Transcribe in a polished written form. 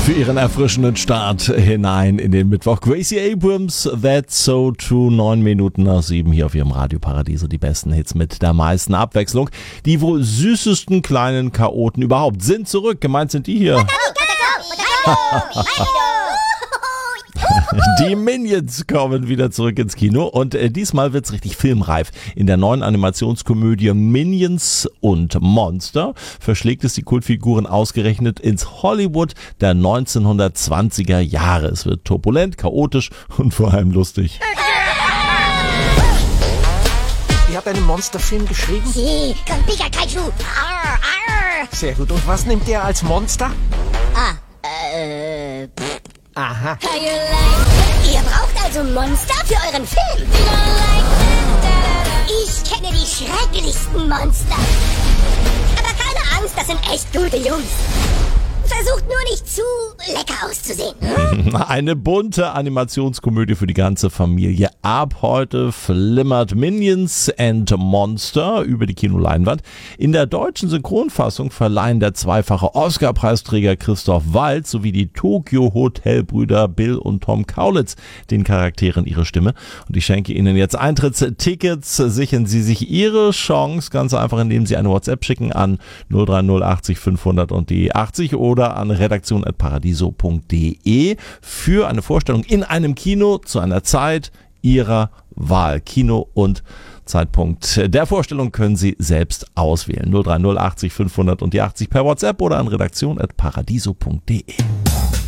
für ihren erfrischenden Start hinein in den Mittwoch. Gracie Abrams, That's So True, 9 Minuten nach 7 hier auf ihrem Radio Paradiso. Die besten Hits mit der meisten Abwechslung. Die wohl süßesten kleinen Chaoten überhaupt sind zurück. Gemeint sind die hier. Die Minions kommen wieder zurück ins Kino und diesmal wird's richtig filmreif. In der neuen Animationskomödie Minions und Monster verschlägt es die Kultfiguren ausgerechnet ins Hollywood der 1920er Jahre. Es wird turbulent, chaotisch und vor allem lustig. Ihr habt einen Monsterfilm geschrieben? Sí, con Pika Kaiju. Arr, arr. Sehr gut. Und was nimmt ihr als Monster? Aha. Ihr braucht also Monster für euren Film? Ich kenne die schrecklichsten Monster. Aber keine Angst, das sind echt gute Jungs. Versucht nur nicht zu lecker auszusehen. Eine bunte Animationskomödie für die ganze Familie. Ab heute flimmert Minions and Monster über die Kinoleinwand. In der deutschen Synchronfassung verleihen der zweifache Oscar-Preisträger Christoph Waltz sowie die Tokyo Hotel-Brüder Bill und Tom Kaulitz den Charakteren ihre Stimme. Und ich schenke Ihnen jetzt Eintrittstickets. Sichern Sie sich Ihre Chance ganz einfach, indem Sie eine WhatsApp schicken an 030 80 500 und die 80 oder an redaktion@paradiso.de für eine Vorstellung in einem Kino zu einer Zeit Ihrer Wahl. Kino und Zeitpunkt der Vorstellung können Sie selbst auswählen. 030 80 500 und die 80 per WhatsApp oder an redaktion@paradiso.de.